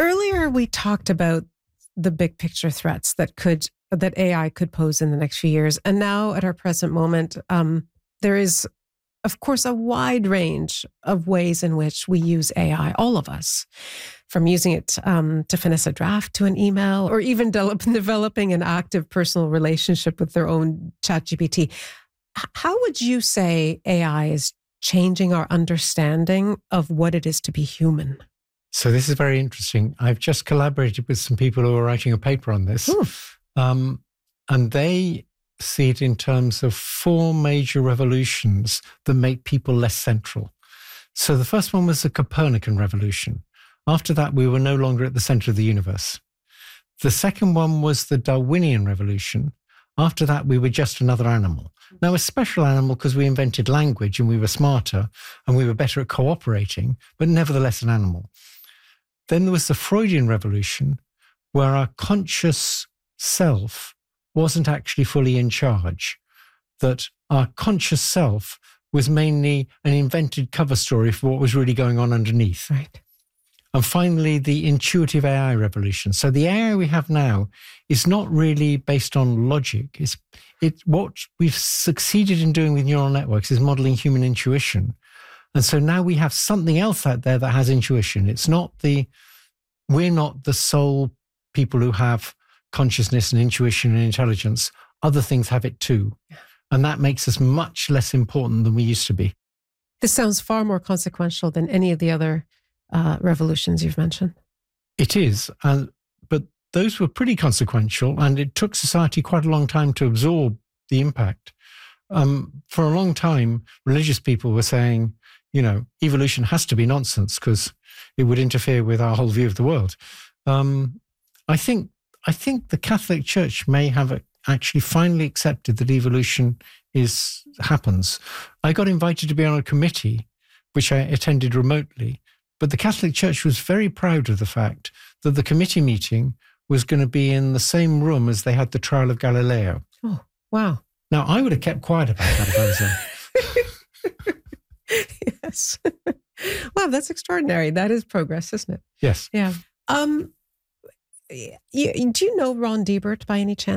Earlier, we talked about the big picture threats that AI could pose in the next few years. And now at our present moment, there is, of course, a wide range of ways in which we use AI, all of us, from using it to finesse a draft to an email, or even developing an active personal relationship with their own ChatGPT. How would you say AI is changing our understanding of what it is to be human? So this is very interesting. I've just collaborated with some people who are writing a paper on this. And they see it in terms of 4 major revolutions that make people less central. So the first one was the Copernican revolution. After that, we were no longer at the center of the universe. The second one was the Darwinian revolution. After that, we were just another animal. Now, a special animal because we invented language and we were smarter and we were better at cooperating, but nevertheless an animal. Then there was the Freudian revolution, where our conscious self wasn't actually fully in charge, that our conscious self was mainly an invented cover story for what was really going on underneath. Right. And finally, the intuitive AI revolution. So the AI we have now is not really based on logic. What we've succeeded in doing with neural networks is modeling human intuition. And so now we have something else out there that has intuition. We're not the sole people who have consciousness and intuition and intelligence. Other things have it too. And that makes us much less important than we used to be. This sounds far more consequential than any of the other revolutions you've mentioned. It is. But those were pretty consequential, and it took society quite a long time to absorb the impact. For a long time, religious people were saying, evolution has to be nonsense because it would interfere with our whole view of the world. I think the Catholic Church may have actually finally accepted that evolution happens. I got invited to be on a committee, which I attended remotely, but the Catholic Church was very proud of the fact that the committee meeting was going to be in the same room as they had the trial of Galileo. Oh, wow. Now, I would have kept quiet about that if I was there. Yes. Wow, that's extraordinary. That is progress, isn't it? Yes. Yeah. Do you know Ron Deibert by any chance?